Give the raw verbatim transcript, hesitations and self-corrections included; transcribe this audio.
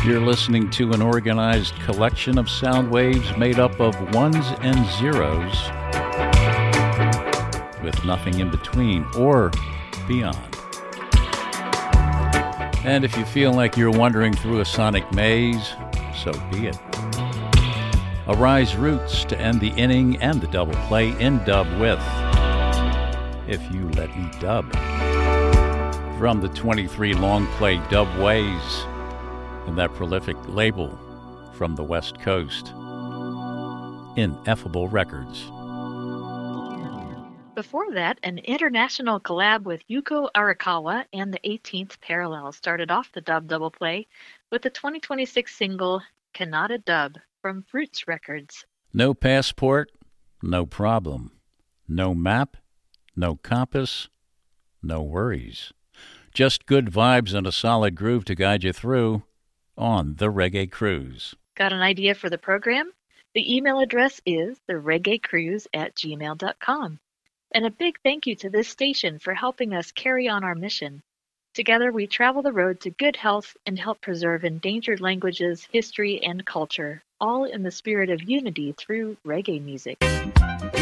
You're listening to an organized collection of sound waves made up of ones and zeros with nothing in between or beyond. And if you feel like you're wandering through a sonic maze, so be it. Arise Roots to end the inning and the double play in dub with If You Let Me Dub. From the twenty-three long play Dub Ways and that prolific label from the West Coast, Ineffable Records. Before that, an international collab with Yuko Arakawa and the eighteenth Parallel started off the dub double play with the twenty twenty-six single Kanata Dub from Fruits Records. No passport, no problem. No map, no compass, no worries. Just good vibes and a solid groove to guide you through on the Reggae Cruise. Got an idea for the program? The email address is the reggae cruise at gmail dot com. And a big thank you to this station for helping us carry on our mission. Together we travel the road to good health and help preserve endangered languages, history, and culture, all in the spirit of unity through reggae music.